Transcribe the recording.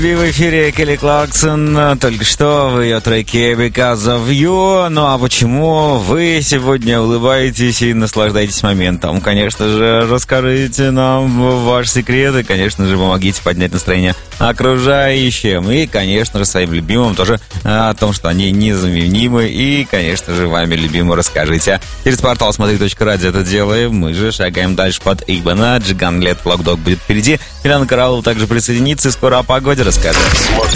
В эфире Келли Кларксон, только что в ее треке Because of You. Ну а почему вы сегодня улыбаетесь и наслаждаетесь моментом? Конечно же, расскажите нам ваши секреты, конечно же, помогите поднять настроение окружающим и, конечно же, своим любимым тоже о том, что они незаменимы и, конечно же, вами любимым расскажите. Через портал смотри.радио это делаем, мы же шагаем дальше под Игбана, Джиган Лет, Влогдог будет впереди. Милана Караулова также присоединится и скоро о погоде расскажет.